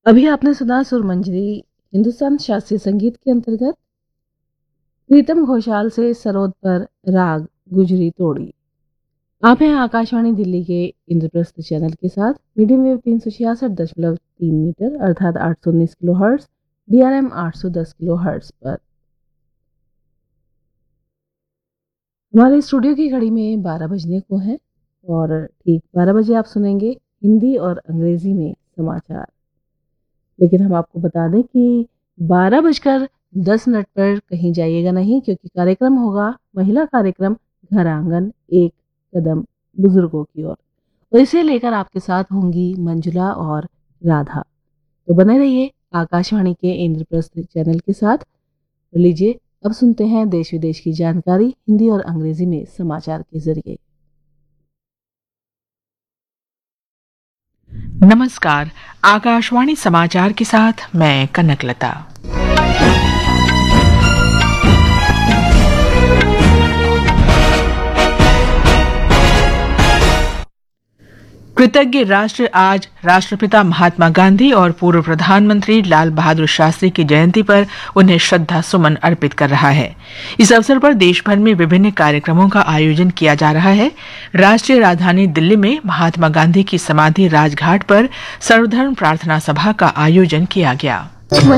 अभी आपने सुना सुरमंजरी हिंदुस्तान शास्त्रीय संगीत के अंतर्गत प्रीतम घोषाल से सरोद पर राग गुजरी तोड़ी। आप हैं आकाशवाणी दिल्ली के इंद्रप्रस्थ चैनल के साथ मीडियम वेव 366.3 मीटर अर्थात 819 kilo hertz, DRM 810 kilo hertz पर। हमारे स्टूडियो की घड़ी में 12 बजने को है और ठीक 12 बजे आप सुनेंगे हिंदी और अंग्रेजी में समाचार। लेकिन हम आपको बता दें कि 12:10 पर कहीं जाइएगा नहीं, क्योंकि कार्यक्रम होगा महिला कार्यक्रम घर आंगन एक कदम बुजुर्गों की ओर, और इसे लेकर आपके साथ होंगी मंजुला और राधा। तो बने रहिए आकाशवाणी के इंद्रप्रस्थ चैनल के साथ। लीजिए अब सुनते हैं देश विदेश की जानकारी हिंदी और अंग्रेजी में समाचार के जरिए। नमस्कार, आकाशवाणी समाचार के साथ मैं कनकलता। कृतज्ञ राष्ट्र आज राष्ट्रपिता महात्मा गांधी और पूर्व प्रधानमंत्री लाल बहादुर शास्त्री की जयंती पर उन्हें श्रद्धा सुमन अर्पित कर रहा है। इस अवसर पर देश भर में विभिन्न कार्यक्रमों का आयोजन किया जा रहा है। राष्ट्रीय राजधानी दिल्ली में महात्मा गांधी की समाधि राजघाट पर सर्वधर्म प्रार्थना सभा का आयोजन किया गया।